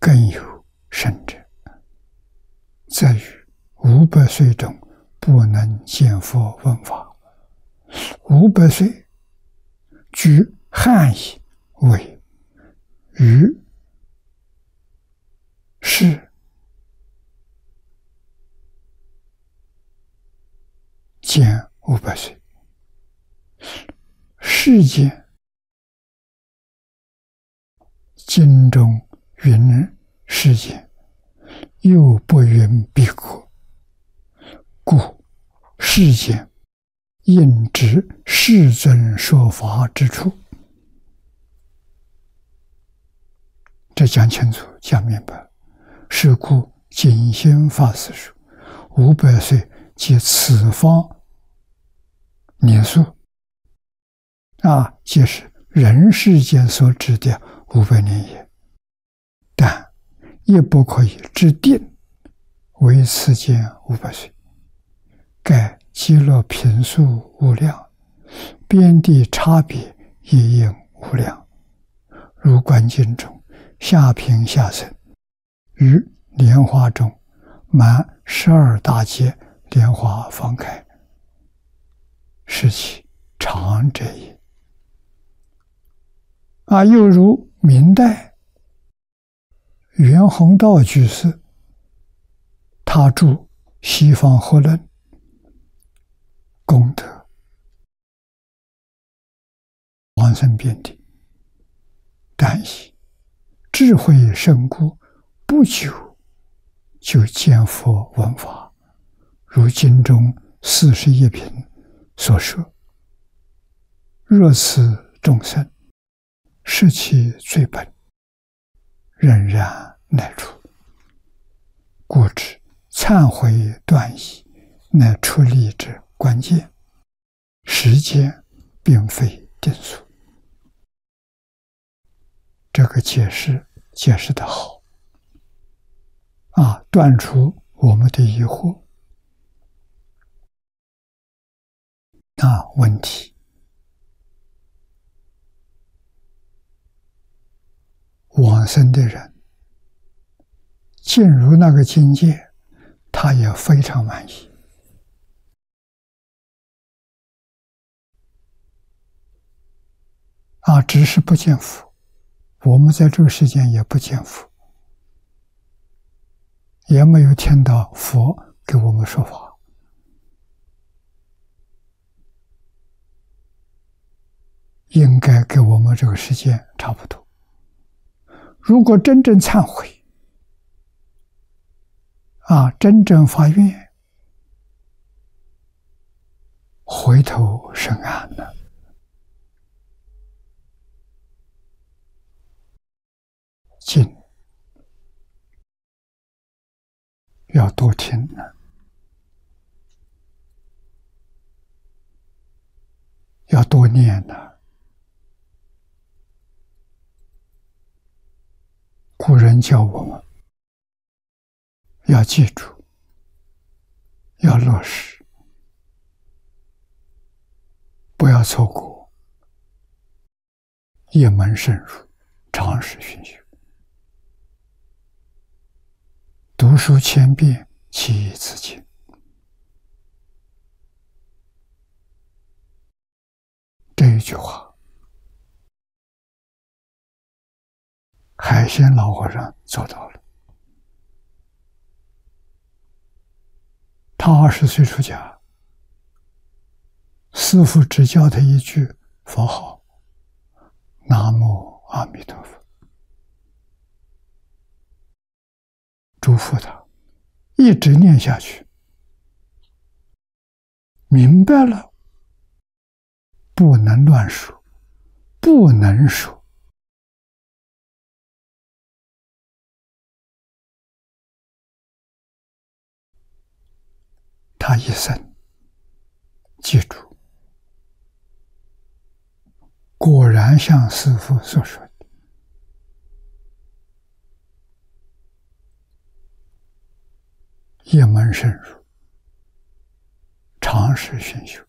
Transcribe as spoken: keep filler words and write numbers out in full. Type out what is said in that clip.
更有甚者，在于五百岁中不能见佛闻法。五百岁据汉译为于是见五百岁，世间经中云世间，又不云彼国，故世间应知世尊说法之处。这讲清楚，讲明白。是故景心法师说：“五百岁即此方年数啊，即是人世间所指的五百年也。但亦不可以制定为此间五百岁。盖极乐频数无量，边地差别也应无量。如观经中下品下生，于莲花中满十二大劫，莲花方开，是其常者也。”啊，又如明代袁宏道居士，他著《西方合论》，功德往生遍地，但以智慧甚故，不久就见佛闻法，如经中四十一品所说：“若此众生视其最本，仍然乃出。故知忏悔断疑，乃出离之关键。时间并非定数。”这个解释解释得好啊，断除我们的疑惑啊问题。往生的人进入那个境界，他也非常满意啊，只是不见佛。我们在这个世间也不见佛，也没有听到佛给我们说法，应该跟我们这个时间差不多。如果真正忏悔啊，真正发愿，回头是岸了。经要多听呢，要多念呢。古人教我们要记住，要落实，不要错过，一门深入，常识熏修。读书千遍，其义自见。这一句话，海鲜老和尚做到了。他二十岁出家，师父只教他一句佛号：“南无阿弥陀佛。”嘱咐他一直念下去，明白了，不能乱说，不能说。他一生记住，果然像师父所说的，一门深入，常识熏修。